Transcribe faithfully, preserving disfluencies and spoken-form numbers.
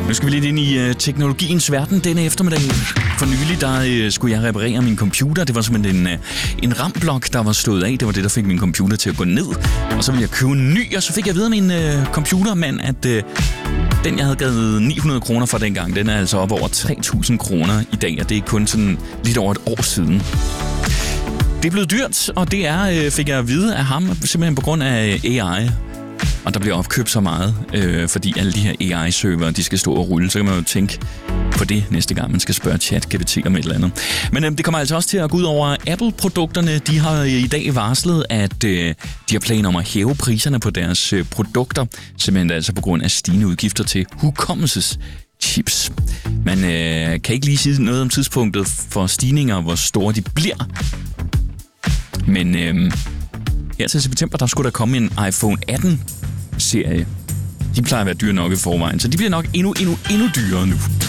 Nu skal vi lidt ind i uh, teknologiens verden denne eftermiddag. For nylig der uh, skulle jeg reparere min computer. Det var simpelthen en, uh, en RAM-blok, der var slået af. Det var det, der fik min computer til at gå ned. Og så ville jeg købe en ny, og så fik jeg videre min uh, computermand, at uh, den, jeg havde givet ni hundrede kroner for dengang, den er altså op over tre tusind kroner i dag. Og det er kun sådan lidt over et år siden. Det er blevet dyrt, og det er, uh, fik jeg at vide af ham, simpelthen på grund af A I. Og der bliver opkøbt så meget, øh, fordi alle de her A I-server, de skal stå og rulle. Så kan man jo tænke på det næste gang, man skal spørge ChatGPT om et eller andet. Men øh, det kommer altså også til at gå ud over Apple-produkterne. De har i dag varslet, at øh, de har planer om at hæve priserne på deres øh, produkter. Simpelthen altså på grund af stigende udgifter til hukommelseschips. Man øh, kan ikke lige sige noget om tidspunktet for stigninger, hvor store de bliver. Men... Øh, Her til september, der skulle der komme en iPhone atten-serie. De plejer at være dyre nok i forvejen, så de bliver nok endnu, endnu, endnu dyrere nu.